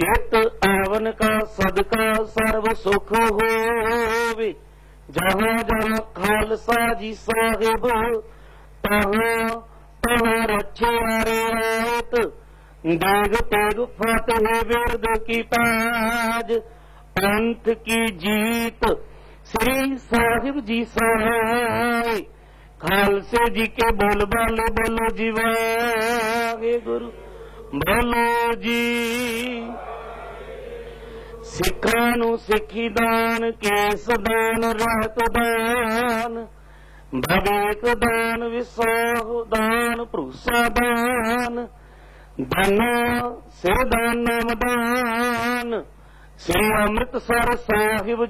चित आवन का सदका सर्व सुख होवे। जहाँ जहाँ खालसा जी साहिब तहाँ तहाँ रखे रियायत। देग तेग फतेह बिरद की ताज पंथ की जीत श्री साहिब जी सहाय। खालसे जी के बोल बाले बोलो जी वाहे गुरु बोलो जी। सिखां नूं सिखी दान केस दान रहत दान भवेक दान विसाह दान भरोसा दान दाना सिर दान नाम दान श्री अमृतसर साहिब